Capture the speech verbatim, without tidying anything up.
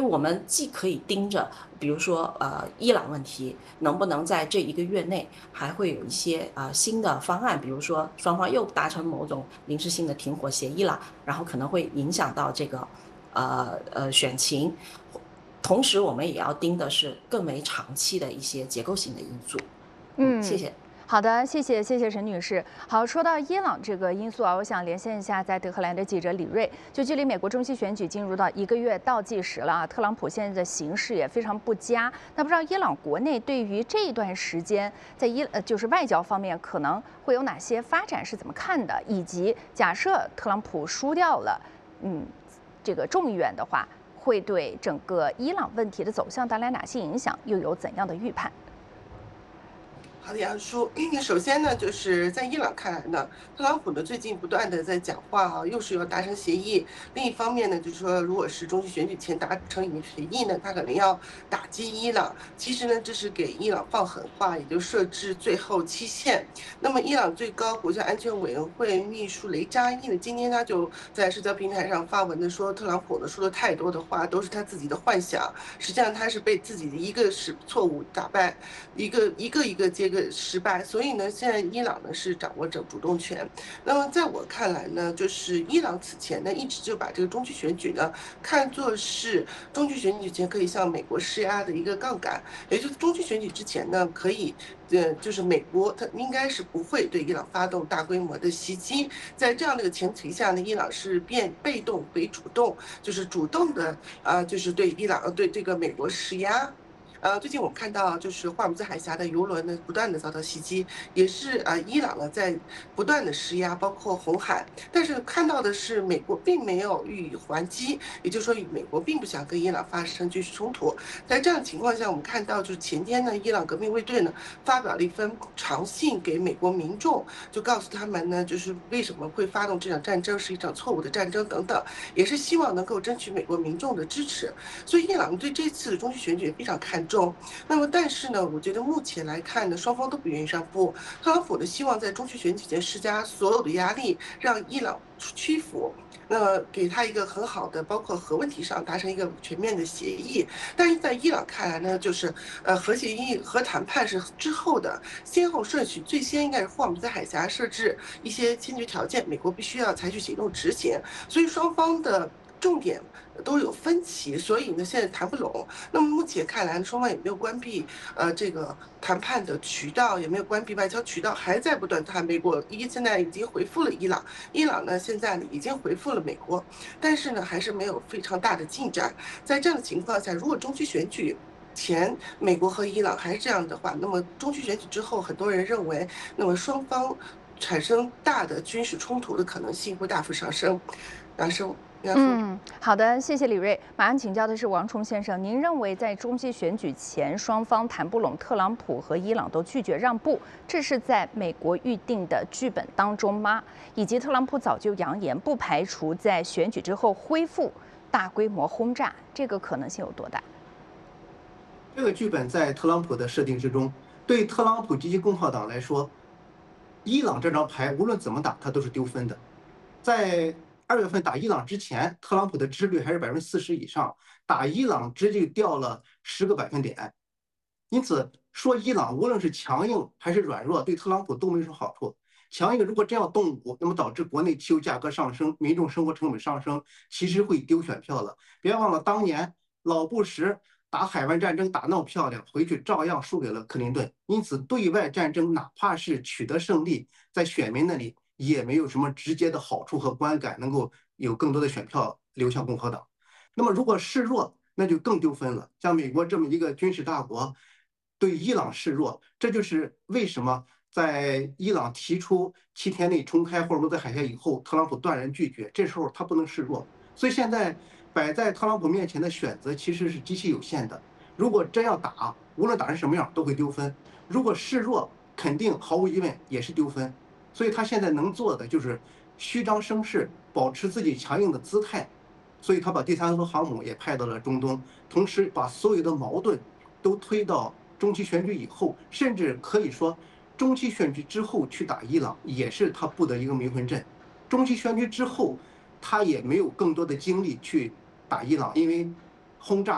我们既可以盯着，比如说呃伊朗问题能不能在这一个月内还会有一些呃新的方案，比如说双方又达成某种临时性的停火协议了，然后可能会影响到这个呃呃选情。同时，我们也要盯的是更为长期的一些结构性的因素。嗯，谢嗯， 谢。 好的，谢谢谢谢沈女士。好，说到伊朗这个因素啊，我想连线一下在德黑兰的记者李锐。就距离美国中期选举进入到一个月倒计时了啊，特朗普现在的形势也非常不佳。那不知道伊朗国内对于这一段时间在伊呃就是外交方面可能会有哪些发展是怎么看的？以及假设特朗普输掉了，嗯，这个众议院的话，会对整个伊朗问题的走向带来哪些影响？又有怎样的预判？ 好的，杨叔。首先呢，就是在伊朗看来呢，特朗普呢最近不断的在讲话啊，又是要达成协议。另一方面呢，就是说，如果是中期选举前达成一个协议呢，他可能要打击伊朗。其实呢，这是给伊朗放狠话，也就设置最后期限。那么，伊朗最高国家安全委员会秘书雷扎伊呢，今天他就在社交平台上发文的说，特朗普呢说了太多的话，都是他自己的幻想。实际上，他是被自己的一个是错误打败，一个一个一个接个失败。所以呢，现在伊朗呢是掌握着主动权。那么在我看来呢，就是伊朗此前呢一直就把这个中期选举呢看作是中期选举前可以向美国施压的一个杠杆，也就是中期选举之前呢可以。呃，就是美国，它应该是不会对伊朗发动大规模的袭击。在这样的一个前提下呢，伊朗是变被动为主动，就是主动的啊、呃，就是对伊朗对这个美国施压。呃，最近我们看到，就是霍尔木兹海峡的油轮呢，不断的遭到袭击，也是呃，伊朗呢在不断的施压，包括红海。但是看到的是，美国并没有予以还击，也就是说，美国并不想跟伊朗发生军事冲突。在这样的情况下，我们看到，就是前天呢，伊朗革命卫队呢发表了一封长信给美国民众，就告诉他们呢，就是为什么会发动这场战争是一场错误的战争等等，也是希望能够争取美国民众的支持。所以，伊朗对这次的中期选举非常看重。那么，但是呢，我觉得目前来看呢，双方都不愿意让步。特朗普呢，希望在中期选举前施加所有的压力，让伊朗屈服。那么给他一个很好的，包括核问题上达成一个全面的协议。但是在伊朗看来呢，就是呃核协议、核谈判是之后的先后顺序，最先应该是霍尔木兹海峡设置一些先决条件，美国必须要采取行动执行。所以双方的重点都有分歧，所以呢，现在谈不拢。那么目前看来，双方也没有关闭呃这个谈判的渠道，也没有关闭外交渠道，还在不断谈。美国一现在已经回复了伊朗，伊朗呢现在呢已经回复了美国，但是呢还是没有非常大的进展。在这样的情况下，如果中期选举前美国和伊朗还是这样的话，那么中期选举之后，很多人认为，那么双方产生大的军事冲突的可能性会大幅上升。杨生，杨叔。 嗯，好的，谢谢李锐。马上请教的是王冲先生，您认为在中期选举前双方谈不拢，特朗普和伊朗都拒绝让步，这是在美国预定的剧本当中吗？以及特朗普早就扬言不排除在选举之后恢复大规模轰炸，这个可能性有多大？ 这个剧本在特朗普的设定之中，对特朗普及其共和党来说，伊朗这张牌无论怎么打，他都是丢分的。在二月份打伊朗之前，特朗普的支持率还是百分之四十以上，打伊朗直接掉了十个百分点。因此，说伊朗无论是强硬还是软弱，对特朗普都没什么好处。强硬如果真要动武，那么导致国内汽油价格上升，民众生活成本上升，其实会丢选票了。别忘了当年老布什打海湾战争打那么漂亮，回去照样输给了克林顿。因此，对外战争哪怕是取得胜利，在选民那里也没有什么直接的好处和观感，能够有更多的选票流向共和党。那么，如果示弱，那就更丢分了。像美国这么一个军事大国，对伊朗示弱，这就是为什么在伊朗提出七天内重开霍尔木兹海峡以后，特朗普断然拒绝。这时候他不能示弱，所以现在摆在特朗普面前的选择其实是极其有限的。如果真要打，无论打成什么样都会丢分；如果示弱，肯定毫无疑问也是丢分。所以他现在能做的就是虚张声势，保持自己强硬的姿态。所以他把第三艘航母也派到了中东，同时把所有的矛盾都推到中期选举以后，甚至可以说，中期选举之后去打伊朗也是他布的一个迷魂阵。中期选举之后，他也没有更多的精力去打伊朗，因为轰炸。